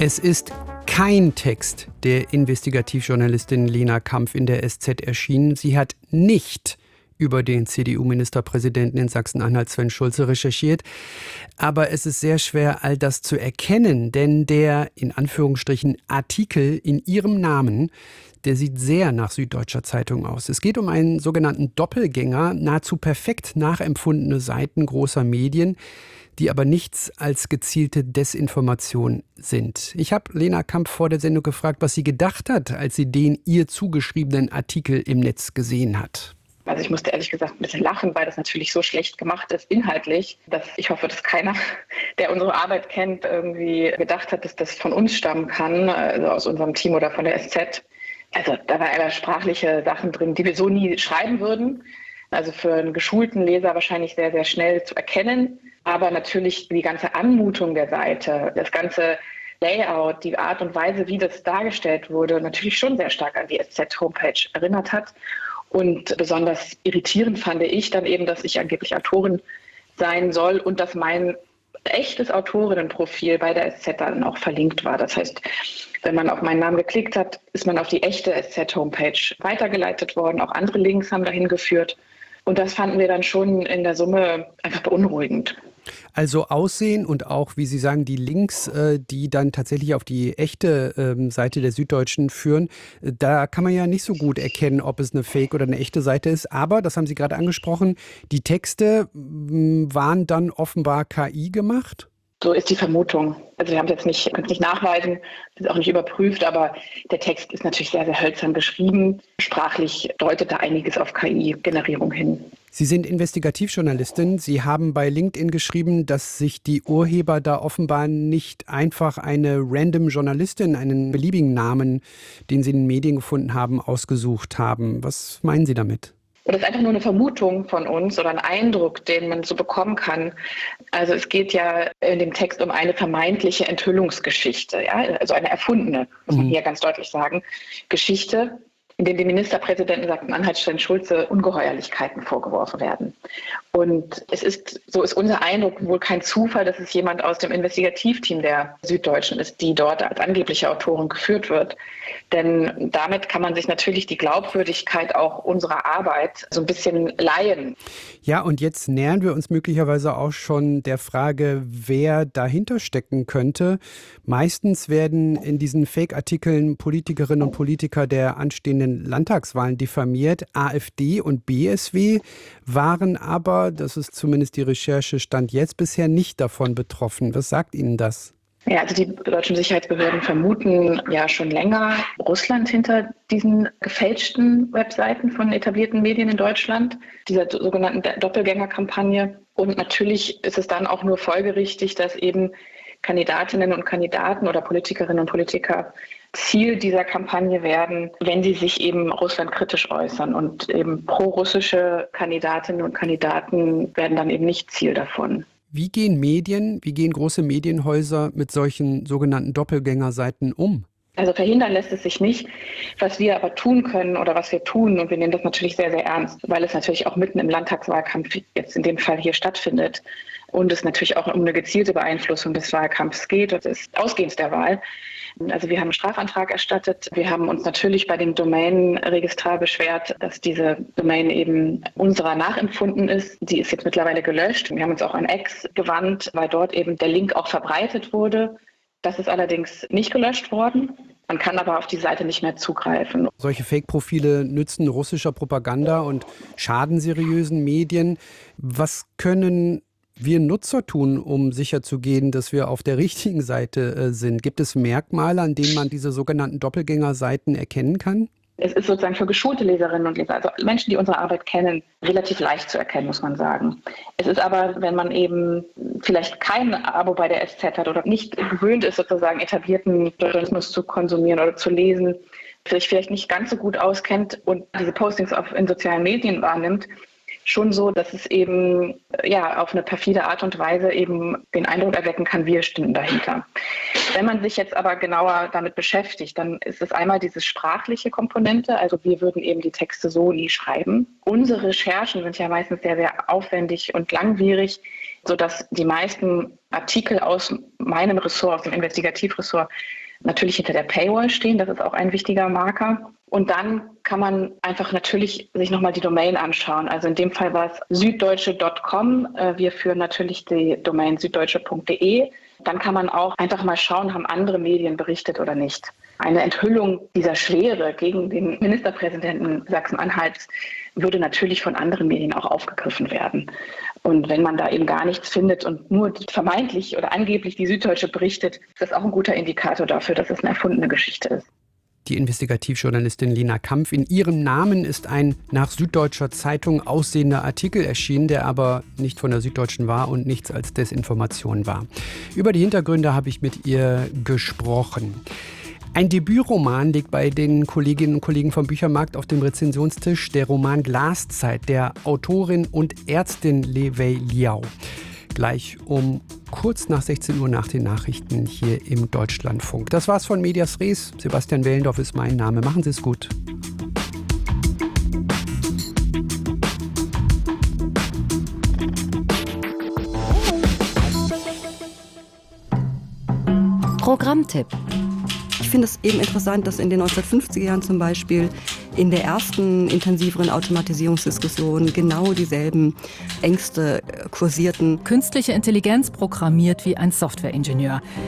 Es ist kein Text der Investigativjournalistin Lena Kampf in der SZ erschienen. Sie hat nicht über den CDU-Ministerpräsidenten in Sachsen-Anhalt Sven Schulze recherchiert. Aber es ist sehr schwer, all das zu erkennen, denn der, in Anführungsstrichen, Artikel in ihrem Namen, der sieht sehr nach Süddeutscher Zeitung aus. Es geht um einen sogenannten Doppelgänger, nahezu perfekt nachempfundene Seiten großer Medien, die aber nichts als gezielte Desinformation sind. Ich habe Lena Kampf vor der Sendung gefragt, was sie gedacht hat, als sie den ihr zugeschriebenen Artikel im Netz gesehen hat. Also ich musste ehrlich gesagt ein bisschen lachen, weil das natürlich so schlecht gemacht ist inhaltlich, dass ich hoffe, dass keiner, der unsere Arbeit kennt, irgendwie gedacht hat, dass das von uns stammen kann, also aus unserem Team oder von der SZ. Also da war aber sprachliche Sachen drin, die wir so nie schreiben würden. Also für einen geschulten Leser wahrscheinlich sehr, sehr schnell zu erkennen. Aber natürlich die ganze Anmutung der Seite, das ganze Layout, die Art und Weise, wie das dargestellt wurde, natürlich schon sehr stark an die SZ-Homepage erinnert hat. Und besonders irritierend fand ich dann eben, dass ich angeblich Autorin sein soll und dass mein echtes Autorinnenprofil bei der SZ dann auch verlinkt war. Das heißt, wenn man auf meinen Namen geklickt hat, ist man auf die echte SZ-Homepage weitergeleitet worden. Auch andere Links haben dahin geführt. Und das fanden wir dann schon in der Summe einfach beunruhigend. Also Aussehen und auch, wie Sie sagen, die Links, die dann tatsächlich auf die echte Seite der Süddeutschen führen, da kann man ja nicht so gut erkennen, ob es eine Fake oder eine echte Seite ist. Aber, das haben Sie gerade angesprochen, die Texte waren dann offenbar KI gemacht? So ist die Vermutung. Also wir haben es jetzt können es nicht nachweisen, das ist auch nicht überprüft, aber der Text ist natürlich sehr, sehr hölzern geschrieben. Sprachlich deutet da einiges auf KI-Generierung hin. Sie sind Investigativjournalistin. Sie haben bei LinkedIn geschrieben, dass sich die Urheber da offenbar nicht einfach eine random Journalistin, einen beliebigen Namen, den sie in den Medien gefunden haben, ausgesucht haben. Was meinen Sie damit? Und das ist einfach nur eine Vermutung von uns oder ein Eindruck, den man so bekommen kann. Also es geht ja in dem Text um eine vermeintliche Enthüllungsgeschichte, ja? Also eine erfundene, muss man hier ganz deutlich sagen, Geschichte, in dem dem Ministerpräsidenten Sachsen-Anhalt Sven Schulze Ungeheuerlichkeiten vorgeworfen werden. Und so ist unser Eindruck wohl kein Zufall, dass es jemand aus dem Investigativteam der Süddeutschen ist, die dort als angebliche Autorin geführt wird. Denn damit kann man sich natürlich die Glaubwürdigkeit auch unserer Arbeit so ein bisschen leihen. Ja, und jetzt nähern wir uns möglicherweise auch schon der Frage, wer dahinter stecken könnte. Meistens werden in diesen Fake-Artikeln Politikerinnen und Politiker der anstehenden Landtagswahlen diffamiert. AfD und BSW waren aber, das ist zumindest die Recherche Stand jetzt, bisher nicht davon betroffen. Was sagt Ihnen das? Ja, also die deutschen Sicherheitsbehörden vermuten ja schon länger Russland hinter diesen gefälschten Webseiten von etablierten Medien in Deutschland, dieser sogenannten Doppelgängerkampagne. Und natürlich ist es dann auch nur folgerichtig, dass eben Kandidatinnen und Kandidaten oder Politikerinnen und Politiker Ziel dieser Kampagne werden, wenn sie sich eben russlandkritisch äußern. Und eben pro-russische Kandidatinnen und Kandidaten werden dann eben nicht Ziel davon. Wie gehen große Medienhäuser mit solchen sogenannten Doppelgängerseiten um? Also verhindern lässt es sich nicht. Was wir aber tun können oder was wir tun, und wir nehmen das natürlich sehr, sehr ernst, weil es natürlich auch mitten im Landtagswahlkampf jetzt in dem Fall hier stattfindet und es natürlich auch um eine gezielte Beeinflussung des Wahlkampfs geht und des Ausgehens der Wahl. Also wir haben einen Strafantrag erstattet. Wir haben uns natürlich bei dem Domänenregistrar beschwert, dass diese Domain eben unserer nachempfunden ist. Die ist jetzt mittlerweile gelöscht. Wir haben uns auch an X gewandt, weil dort eben der Link auch verbreitet wurde. Das ist allerdings nicht gelöscht worden. Man kann aber auf die Seite nicht mehr zugreifen. Solche Fake-Profile nützen russischer Propaganda und schaden seriösen Medien. Was können wir Nutzer tun, um sicherzugehen, dass wir auf der richtigen Seite sind? Gibt es Merkmale, an denen man diese sogenannten Doppelgängerseiten erkennen kann? Es ist sozusagen für geschulte Leserinnen und Leser, also Menschen, die unsere Arbeit kennen, relativ leicht zu erkennen, muss man sagen. Es ist aber, wenn man eben vielleicht kein Abo bei der SZ hat oder nicht gewöhnt ist, sozusagen etablierten Journalismus zu konsumieren oder zu lesen, sich vielleicht nicht ganz so gut auskennt und diese Postings in sozialen Medien wahrnimmt, schon so, dass es eben auf eine perfide Art und Weise eben den Eindruck erwecken kann, wir stünden dahinter. Wenn man sich jetzt aber genauer damit beschäftigt, dann ist es einmal diese sprachliche Komponente, also wir würden eben die Texte so nie schreiben. Unsere Recherchen sind ja meistens sehr, sehr aufwendig und langwierig. sodass die meisten Artikel aus meinem Ressort, aus dem Investigativressort, natürlich hinter der Paywall stehen. Das ist auch ein wichtiger Marker. Und dann kann man einfach natürlich sich nochmal die Domain anschauen. Also in dem Fall war es süddeutsche.com. Wir führen natürlich die Domain süddeutsche.de. Dann kann man auch einfach mal schauen, haben andere Medien berichtet oder nicht. Eine Enthüllung dieser Schwere gegen den Ministerpräsidenten Sachsen-Anhalts würde natürlich von anderen Medien auch aufgegriffen werden. Und wenn man da eben gar nichts findet und nur vermeintlich oder angeblich die Süddeutsche berichtet, ist das auch ein guter Indikator dafür, dass es eine erfundene Geschichte ist. Die Investigativjournalistin Lena Kampf. In ihrem Namen ist ein nach Süddeutscher Zeitung aussehender Artikel erschienen, der aber nicht von der Süddeutschen war und nichts als Desinformation war. Über die Hintergründe habe ich mit ihr gesprochen. Ein Debütroman liegt bei den Kolleginnen und Kollegen vom Büchermarkt auf dem Rezensionstisch. Der Roman Glaszeit der Autorin und Ärztin Li Wei Liao. Gleich um kurz nach 16 Uhr nach den Nachrichten hier im Deutschlandfunk. Das war's von Medias Res. Sebastian Wellendorf ist mein Name. Machen Sie es gut. Programmtipp. Ich finde es eben interessant, dass in den 1950er Jahren zum Beispiel in der ersten intensiveren Automatisierungsdiskussion genau dieselben Ängste kursierten. Künstliche Intelligenz programmiert wie ein Softwareingenieur.